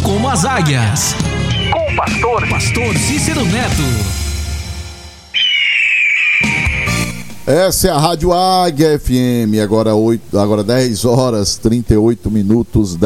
como as águias. Com o pastor Cícero Neto. Essa é a Rádio Águia FM, agora 10 horas 38 minutos,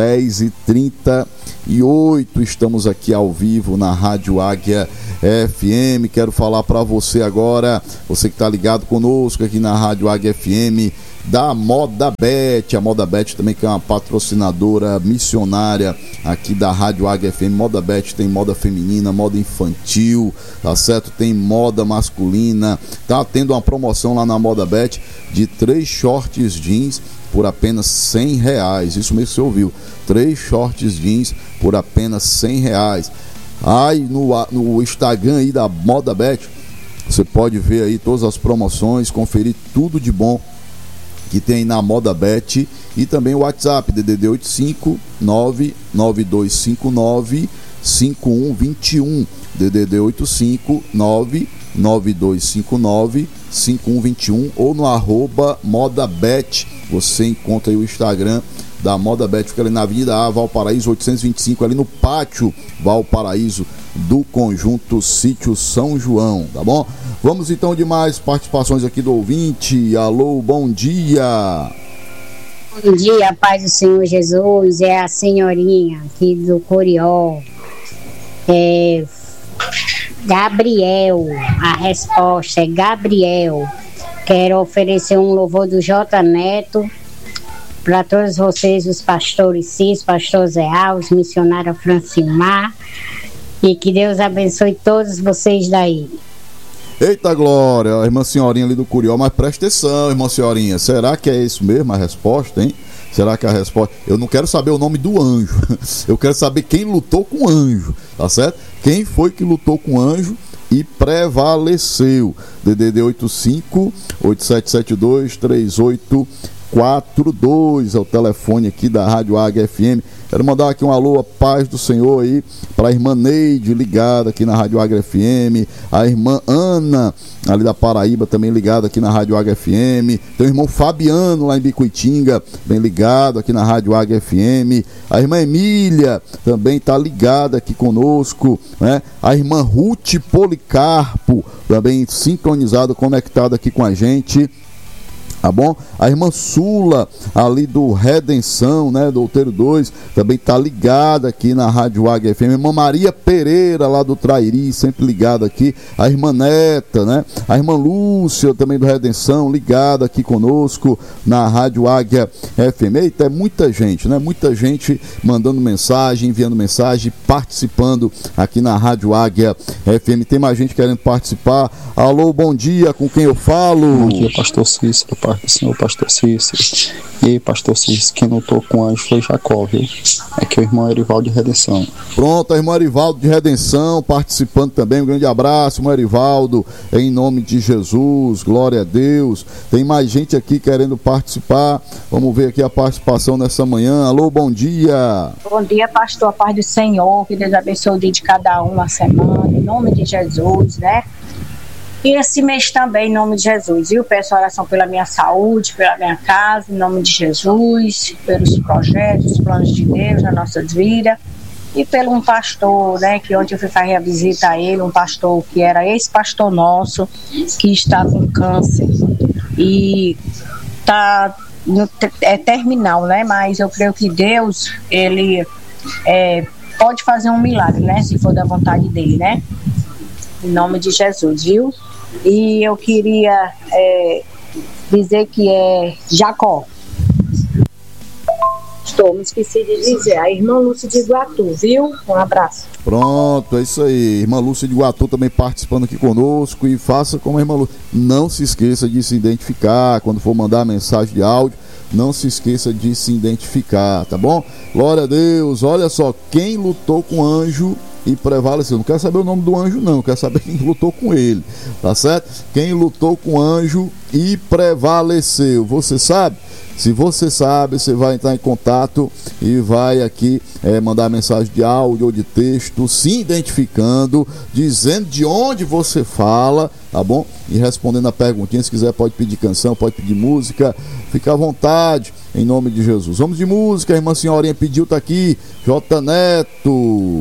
10h38, estamos aqui ao vivo na Rádio Águia FM. Quero falar para você agora, você que está ligado conosco aqui na Rádio Águia FM, da Moda Bet. A Moda Bet também, que é uma patrocinadora missionária aqui da Rádio Águia FM. Moda Bet tem moda feminina, moda infantil, tá certo? Tem moda masculina. Tá tendo uma promoção lá na Moda Bet de 3 shorts jeans por apenas R$100. Isso mesmo que você ouviu, 3 shorts jeans por apenas R$100. Aí no Instagram aí da Moda Bet, você pode ver aí todas as promoções, conferir tudo de bom que tem na Moda Bet, e também o WhatsApp DDD 85992595121, DDD 85992595121, ou no @ModaBet. Você encontra aí o Instagram da Moda Bet, fica ali na Avenida A, Valparaíso 825, ali no pátio Valparaíso do Conjunto Sítio São João, tá bom? Vamos então de mais participações aqui do ouvinte. Alô, bom dia. Bom dia, paz do Senhor Jesus. É a senhorinha aqui do Corió. Gabriel, a resposta é Gabriel. Quero oferecer um louvor do J. Neto para todos vocês, os pastores Cis, pastor Zé Alves, missionária Francimar, e que Deus abençoe todos vocês daí. Eita glória, a irmã senhorinha ali do Curió, mas presta atenção, irmã senhorinha, será que é isso mesmo a resposta, hein? Será que a resposta... Eu não quero saber o nome do anjo, eu quero saber quem lutou com o anjo, tá certo? Quem foi que lutou com o anjo e prevaleceu? DDD 85-8772-3842 é o telefone aqui da Rádio Águia FM. Quero mandar aqui um alô, a paz do Senhor aí para a irmã Neide, ligada aqui na Rádio Águia FM, a irmã Ana, ali da Paraíba, também ligada aqui na Rádio Águia FM, tem o irmão Fabiano lá em Bicuitinga, bem ligado aqui na Rádio Águia FM, a irmã Emília também está ligada aqui conosco, né? A irmã Ruth Policarpo também sintonizada, conectada aqui com a gente, tá bom? A irmã Sula, ali do Redenção, né, do Outeiro 2, também tá ligada aqui na Rádio Águia FM. A irmã Maria Pereira, lá do Trairi, sempre ligada aqui. A irmã Neta, né? A irmã Lúcia, também do Redenção, ligada aqui conosco na Rádio Águia FM. Eita, é muita gente, né? Muita gente mandando mensagem, enviando mensagem, participando aqui na Rádio Águia FM. Tem mais gente querendo participar. Alô, bom dia, com quem eu falo? Bom dia, pastor Cícero, paz do Senhor, pastor Cícero. E aí, pastor Cícero, quem lutou com o anjo foi Jacó, viu? Aqui é o irmão Erivaldo de Redenção. Pronto, a irmã Erivaldo de Redenção participando também. Um grande abraço, irmão Erivaldo, em nome de Jesus, glória a Deus. Tem mais gente aqui querendo participar. Vamos ver aqui a participação nessa manhã. Alô, bom dia. Bom dia, pastor, a paz do Senhor, que Deus abençoe o dia de cada um, a semana, em nome de Jesus, né? E esse mês também, em nome de Jesus, viu? Peço oração pela minha saúde, pela minha casa, em nome de Jesus, pelos projetos, os planos de Deus nas nossas vidas, e pelo um pastor, né, que ontem eu fui fazer a visita a ele, um pastor que era ex-pastor nosso, que está com câncer, e está terminal, né, mas eu creio que Deus, ele pode fazer um milagre, né, se for da vontade dele, né, em nome de Jesus, viu? E eu queria dizer que é Jacó. Me esqueci de dizer, a irmã Lúcia de Iguatu, viu? Um abraço. Pronto, é isso aí. Irmã Lúcia de Iguatu também participando aqui conosco. E faça como a irmã Lúcia. Não se esqueça de se identificar. Quando for mandar mensagem de áudio, não se esqueça de se identificar, tá bom? Glória a Deus. Olha só, quem lutou com o anjo e prevaleceu. Não quero saber o nome do anjo, não. Quero saber quem lutou com ele, tá certo? Quem lutou com o anjo e prevaleceu. Você sabe? Se você sabe, você vai entrar em contato e vai aqui mandar mensagem de áudio ou de texto, se identificando, dizendo de onde você fala, tá bom? E respondendo a perguntinha. Se quiser pode pedir canção, pode pedir música, fica à vontade, em nome de Jesus. Vamos de música, a irmã Senhorinha pediu, tá aqui, J. Neto.